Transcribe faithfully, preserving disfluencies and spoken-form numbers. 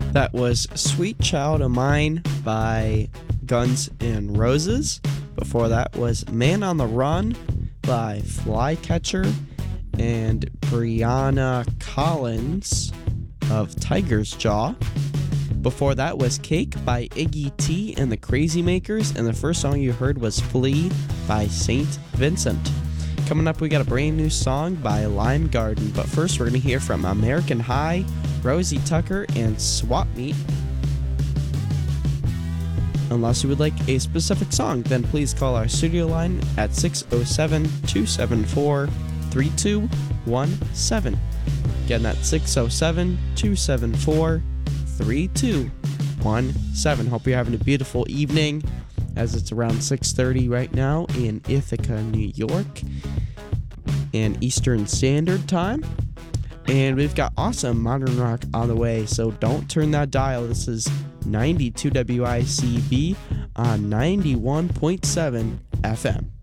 That was Sweet Child of Mine by Guns N' Roses. Before that was Man on the Run by Flycatcher and Brianna Collins of Tiger's Jaw. Before that was Cake by Iggy T and the Crazy Makers, and the first song you heard was Flea by Saint Vincent. Coming up, we got a brand new song by Lime Garden, but first we're going to hear from American High, Rosie Tucker, and Swap Meet. Unless you would like a specific song, then please call our studio line at six oh seven, two seven four, three two one seven. Again, that's six oh seven, two seven four, three two one seven. Hope you're having a beautiful evening, as it's around six thirty right now in Ithaca, New York, and Eastern Standard Time. And we've got awesome modern rock on the way, so don't turn that dial. This is ninety-two W I C B on ninety-one point seven F M.